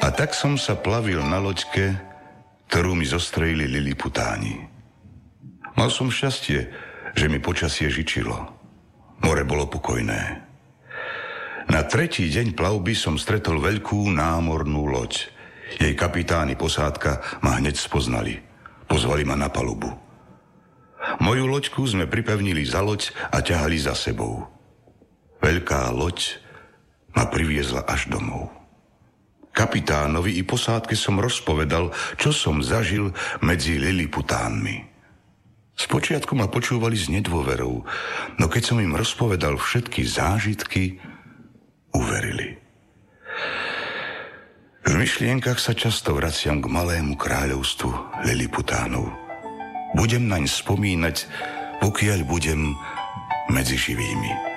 A tak som sa plavil na loďke, ktorú mi zostrojili liliputáni. Mal som šťastie, že mi počasie žičilo. More bolo pokojné. Na tretí deň plavby som stretol veľkú námornú loď. Jej kapitán i posádka ma hneď spoznali. Pozvali ma na palubu. Moju loďku sme pripevnili za loď a ťahali za sebou. Veľká loď ma priviezla až domov. Kapitánovi i posádke som rozpovedal, čo som zažil medzi liliputánmi. Spočiatku ma počúvali s nedôverou, no keď som im rozpovedal všetky zážitky, uverili. V myšlienkach sa často vraciam k malému kráľovstvu liliputánov. Budem naň spomínať, pokiaľ budem medzi živými.